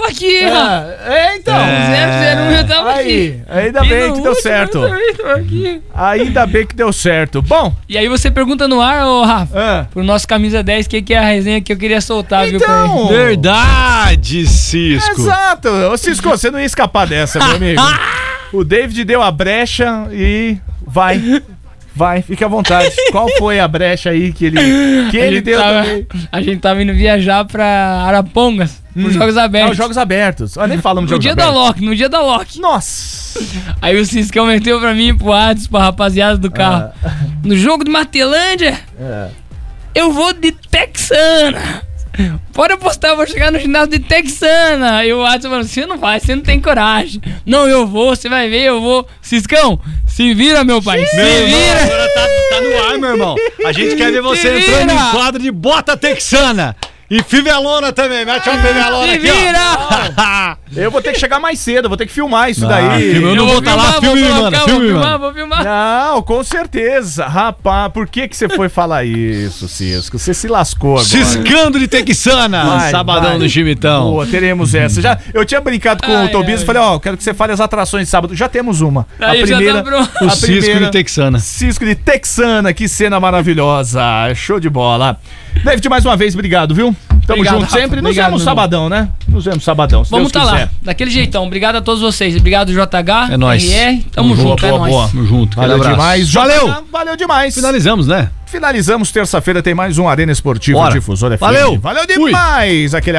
tava aqui, Então. 001 eu tava aqui. Ainda bem que deu certo. Ainda bem que deu certo. Bom. E aí você pergunta no ar, ô Rafa, pro nosso camisa 10, o que é a resenha que eu queria soltar, viu, cara? Verdade, Cisco. Exato. Ô, Cisco, você não ia escapar dessa, meu amigo. O David deu a brecha e vai, fique à vontade. Qual foi a brecha aí que ele deu também? A gente tava indo viajar pra Arapongas, pros Jogos Abertos. Os Jogos Abertos. Nem falamos de Jogos Abertos. No dia da Loki. Nossa. Aí o Ciscão meteu pra mim, pro Adson, pra rapaziada do carro. No jogo de Matelândia, eu vou de Texana. Pode apostar, eu vou chegar no ginásio de Texana. E o Adson falou, você não vai, você não tem coragem. Não, eu vou, você vai ver, eu vou. Ciscão, se vira, meu pai, se vira. Agora tá no ar, meu irmão. A gente quer ver você entrando em quadro de bota texana. E fivelona também, mete uma fivelona aqui, ó. Eu vou ter que chegar mais cedo, vou ter que filmar isso daí. Eu não vou estar lá, Vou filmar. Não, com certeza. Rapaz, por que você foi falar isso, Cisco? Você se lascou agora. Ciscando de Texana, sabadão do Chimitão. Boa, teremos essa. Eu tinha brincado com o Tobias e falei, quero que você fale as atrações de sábado. Já temos uma. Aí, a primeira, o Cisco de Texana. Cisco de Texana, que cena maravilhosa. Show de bola. David, mais uma vez, obrigado, viu? Tamo junto Rafa, sempre. Nos vemos sabadão, né? Nos vemos sabadão. Vamos tá lá, daquele jeitão. Obrigado a todos vocês. Obrigado, JH. É nóis. RR. Tamo junto, é nóis. Tamo junto. Valeu demais. Valeu demais. Finalizamos, né? Finalizamos. Terça-feira tem mais um Arena Esportiva Difusora FM. Valeu. Valeu demais. Aquele